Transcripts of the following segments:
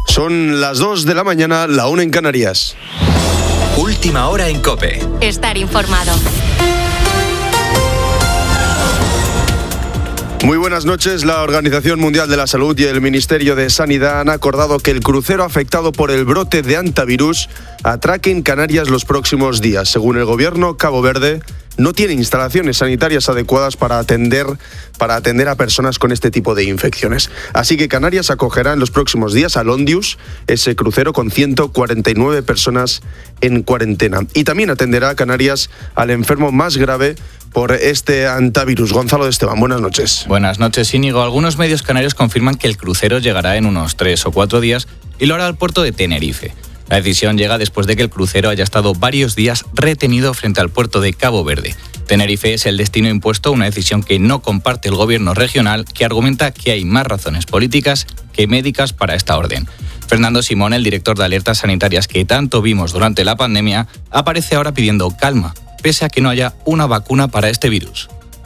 Son las 2 de la mañana, la 1 en Canarias. Última hora en COPE. Estar informado. Muy buenas noches. La Organización Mundial de la Salud y el Ministerio de Sanidad han acordado que el crucero afectado por el brote de hantavirus atraque en Canarias los próximos días. Según el gobierno, Cabo Verde no tiene instalaciones sanitarias adecuadas para atender a personas con este tipo de infecciones. Así que Canarias acogerá en los próximos días al Ondius, ese crucero con 149 personas en cuarentena. Y también atenderá a Canarias al enfermo más grave por este hantavirus. Gonzalo de Esteban, buenas noches. Buenas noches, Íñigo. Algunos medios canarios confirman que el crucero llegará en unos 3 o 4 días y lo hará al puerto de Tenerife. La decisión llega después de que el crucero haya estado varios días retenido frente al puerto de Cabo Verde. Tenerife es el destino impuesto, una decisión que no comparte el gobierno regional, que argumenta que hay más razones políticas que médicas para esta orden. Fernando Simón, el director de alertas sanitarias que tanto vimos durante la pandemia, aparece ahora pidiendo calma, pese a que no haya una vacuna para este virus.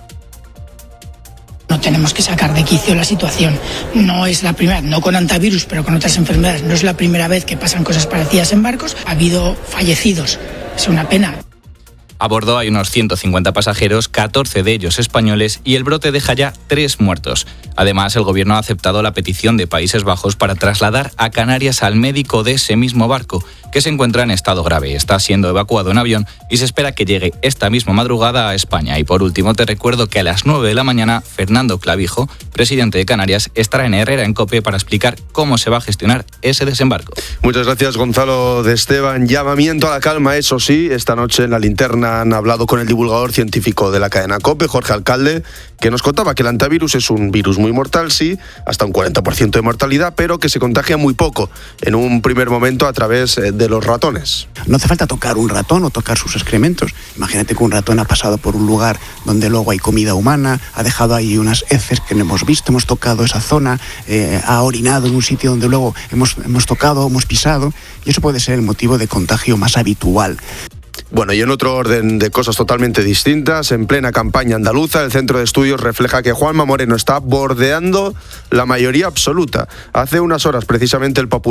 No tenemos que sacar de quicio la situación. No es la primera, no con hantavirus, pero con otras enfermedades. No es la primera vez que pasan cosas parecidas en barcos. Ha habido fallecidos. Es una pena. A bordo hay unos 150 pasajeros, 14 de ellos españoles, y el brote deja ya 3 muertos. Además, el gobierno ha aceptado la petición de Países Bajos para trasladar a Canarias al médico de ese mismo barco, que se encuentra en estado grave. Está siendo evacuado en avión y se espera que llegue esta misma madrugada a España. Y por último, te recuerdo que a las 9 de la mañana, Fernando Clavijo, presidente de Canarias, estará en Herrera en COPE para explicar cómo se va a gestionar ese desembarco. Muchas gracias, Gonzalo de Esteban. Llamamiento a la calma, eso sí. Esta noche en la linterna han hablado con el divulgador científico de la cadena COPE, Jorge Alcalde, que nos contaba que el hantavirus es un virus muy mortal, sí, hasta un 40% de mortalidad, pero que se contagia muy poco, en un primer momento a través de los ratones. No hace falta tocar un ratón o tocar sus excrementos. Imagínate que un ratón ha pasado por un lugar donde luego hay comida humana, ha dejado ahí unas heces que no hemos visto, hemos tocado esa zona, ha orinado en un sitio donde luego hemos tocado, hemos pisado, y eso puede ser el motivo de contagio más habitual. Bueno, y en otro orden de cosas totalmente distintas, en plena campaña andaluza, el Centro de Estudios refleja que Juanma Moreno está bordeando la mayoría absoluta. Hace unas horas, precisamente, el popular